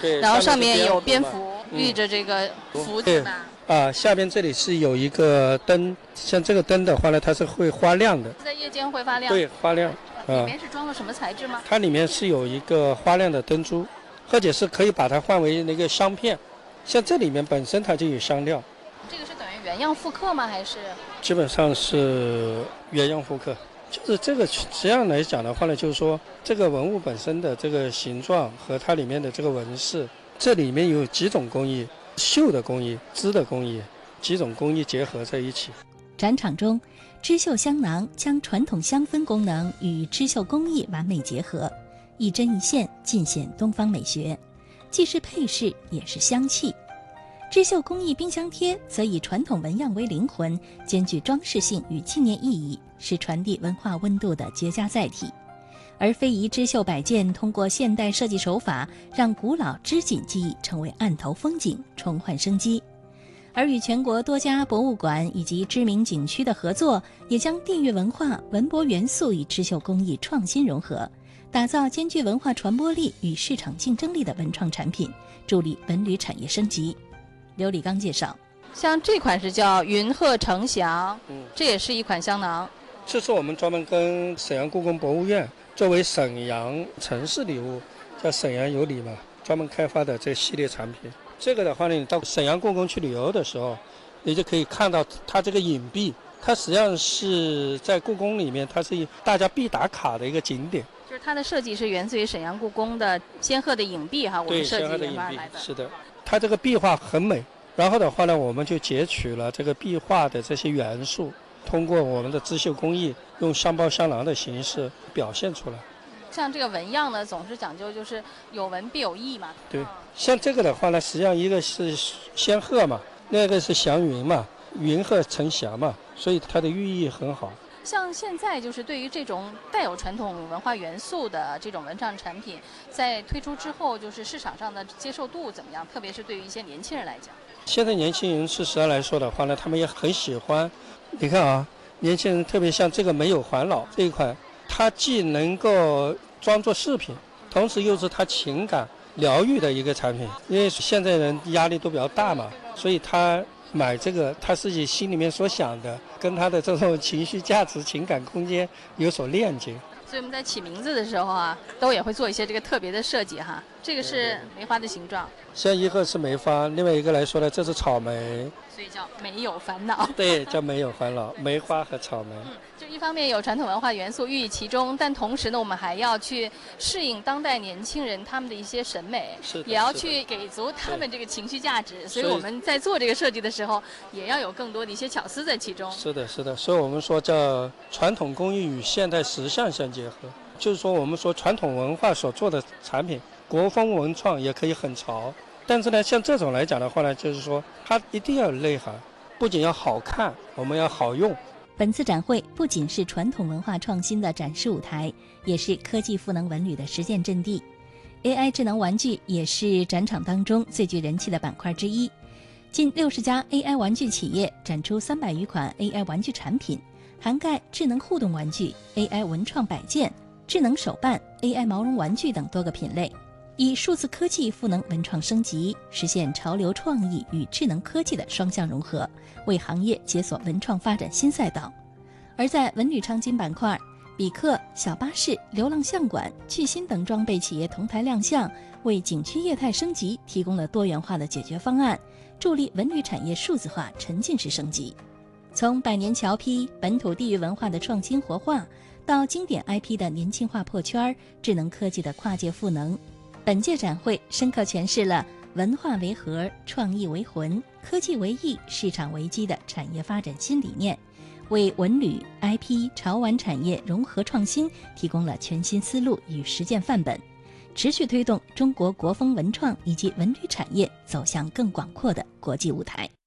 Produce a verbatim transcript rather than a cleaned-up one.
然后上面有蝙蝠寓着这个福字嘛。 啊，下边这里是有一个灯，像这个灯的话呢，它是会发亮的， 在夜间会发亮。 对，发亮。 里面是装了什么材质吗？ 它里面是有一个发亮的灯珠，或者是可以把它换为那个香片，像这里面本身它就有香料。 这个是等于原样复刻吗？还是？ 基本上是原样复刻。就是这个这样来讲的话呢，就是说这个文物本身的这个形状和它里面的这个纹饰，这里面有几种工艺。绣的工艺、织的工艺，几种工艺结合在一起。 展场中，织绣香囊将传统香氛功能与织绣工艺完美结合，一针一线尽显东方美学，既是配饰也是香气。织绣工艺冰箱贴则以传统纹样为灵魂，兼具装饰性与纪念意义，是传递文化温度的绝佳载体。而非遗织绣摆件通过现代设计手法，让古老织锦技艺成为案头风景，重焕生机。而与全国多家博物馆以及知名景区的合作，也将地域文化、文博元素与织绣工艺创新融合，打造兼具文化传播力与市场竞争力的文创产品，助力文旅产业升级。刘礼刚介绍， 像这款是叫云鹤呈祥，嗯，这也是一款香囊。 这是我们专门跟沈阳故宫博物院作为沈阳城市礼物，叫沈阳有礼嘛，专门开发的这系列产品。这个的话呢，你到沈阳故宫去旅游的时候，你就可以看到它这个影壁，它实际上是在故宫里面，它是大家必打卡的一个景点。 就是它的设计是源自于沈阳故宫的仙鹤的影壁哈，我们设计研发来的。 是的，它这个壁画很美。然后的话呢，我们就截取了这个壁画的这些元素，通过我们的织绣工艺，用香包香囊的形式表现出来。 像这个纹样呢，总是讲究就是有纹必有意嘛。 对，像这个的话呢，实际上一个是仙鹤嘛，那个是祥云嘛，云鹤呈祥嘛，所以它的寓意很好。 像现在就是对于这种带有传统文化元素的这种文创产品，在推出之后，就是市场上的接受度怎么样？特别是对于一些年轻人来讲。 现在年轻人事实上来说的话呢，他们也很喜欢。你看啊，年轻人特别像这个没有环老这一款，它既能够装作饰品，同时又是它情感疗愈的一个产品。因为现在人压力都比较大嘛，所以他买这个，他自己心里面所想的，跟他的这种情绪价值、情感空间有所链接。 所以我们在起名字的时候啊，都也会做一些这个特别的设计哈。这个是梅花的形状， 像一个是梅花，另外一个来说呢，这是草莓， 所以叫没有烦恼。 对，叫没有烦恼，梅花和草莓。 嗯，就一方面有传统文化元素寓意其中，但同时呢，我们还要去适应当代年轻人他们的一些审美，也要去给足他们这个情绪价值。所以我们在做这个设计的时候，也要有更多的一些巧思在其中。 是的，是的，所以我们说叫传统工艺与现代时尚相结合，就是说我们说传统文化所做的产品。国风文创也可以很潮，但是呢，像这种来讲的话呢，就是说它一定要有内涵，不仅要好看，我们要好用。 本次展会不仅是传统文化创新的展示舞台，也是科技赋能文旅的实践阵地。A I 智能玩具也是展场当中最具人气的板块之一，近六十家 A I 玩具企业展出三百余款 A I 玩具产品，涵盖智能互动玩具、A I 文创摆件、智能手办、A I 毛绒玩具等多个品类。以数字科技赋能文创升级，实现潮流创意与智能科技的双向融合，为行业解锁文创发展新赛道。而在文旅场景板块，比克、小巴士、流浪相馆、巨星等装备企业同台亮相，为景区业态升级提供了多元化的解决方案，助力文旅产业数字化沉浸式升级。从百年桥批、本土地域文化的创新活化，到经典 I P 的年轻化破圈，智能科技的跨界赋能。本届展会深刻诠释了文化为核、创意为魂、科技为翼、市场为基的产业发展新理念，为文旅、I P、潮玩产业融合创新提供了全新思路与实践范本，持续推动中国国风文创以及文旅产业走向更广阔的国际舞台。